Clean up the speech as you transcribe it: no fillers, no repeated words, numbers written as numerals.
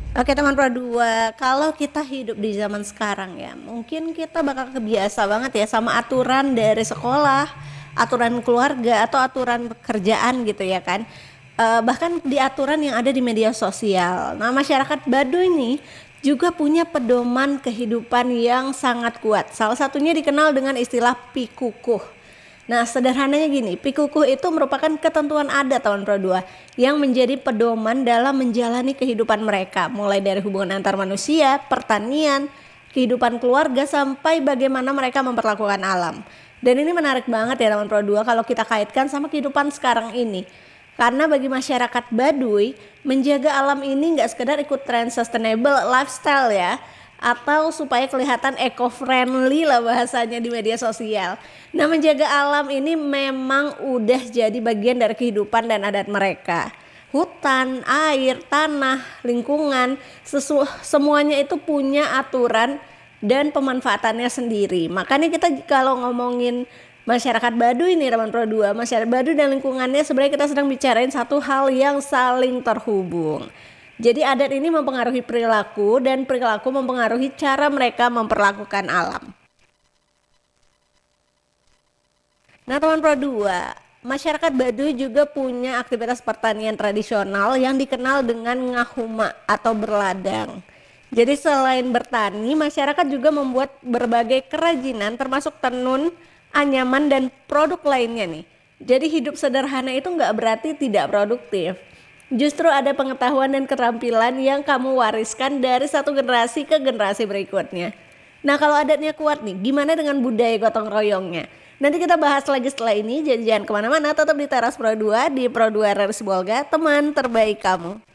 Oke teman Pro 2, kalau kita hidup di zaman sekarang ya, mungkin kita bakal kebiasa banget ya sama aturan dari sekolah, aturan keluarga atau aturan pekerjaan gitu ya kan. Bahkan di aturan yang ada di media sosial. Nah, masyarakat Baduy ini juga punya pedoman kehidupan yang sangat kuat. Salah satunya dikenal dengan istilah pikukuh. Nah, sederhananya gini, pikukuh itu merupakan ketentuan adat tahun Pro 2 yang menjadi pedoman dalam menjalani kehidupan mereka, mulai dari hubungan antar manusia, pertanian, kehidupan keluarga, sampai bagaimana mereka memperlakukan alam. Dan ini menarik banget ya teman Pro 2 kalau kita kaitkan sama kehidupan sekarang ini. Karena bagi masyarakat Baduy, menjaga alam ini nggak sekedar ikut tren sustainable lifestyle ya, atau supaya kelihatan eco-friendly lah bahasanya di media sosial. Nah, menjaga alam ini memang udah jadi bagian dari kehidupan dan adat mereka. Hutan, air, tanah, lingkungan, semuanya itu punya aturan dan pemanfaatannya sendiri. Makanya kita kalau ngomongin masyarakat Baduy nih teman Pro 2, masyarakat Baduy dan lingkungannya sebenarnya kita sedang bicarain satu hal yang saling terhubung. Jadi adat ini mempengaruhi perilaku dan perilaku mempengaruhi cara mereka memperlakukan alam. Nah teman Pro 2, masyarakat Baduy juga punya aktivitas pertanian tradisional yang dikenal dengan ngahuma atau berladang. Jadi selain bertani, masyarakat juga membuat berbagai kerajinan termasuk tenun, anyaman, dan produk lainnya nih. Jadi hidup sederhana itu nggak berarti tidak produktif. Justru ada pengetahuan dan keterampilan yang kamu wariskan dari satu generasi ke generasi berikutnya. Nah kalau adatnya kuat nih, gimana dengan budaya gotong royongnya? Nanti kita bahas lagi setelah ini, jadi jangan kemana-mana, tetap di Teras Pro 2, di Pro 2 RRI Sibolga, teman terbaik kamu.